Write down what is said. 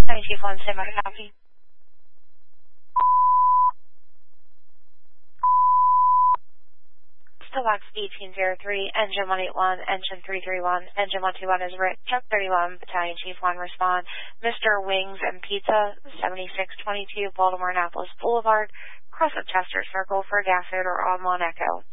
Chief 1, stand by copy. Stillax 1803, Engine 181, Engine 331, Engine 121 is Rick, Truck 31, Battalion Chief 1 respond. Mr. Wings and Pizza, 7622 Baltimore Annapolis Boulevard, cross up Chester Circle for gas odor on 1 Echo.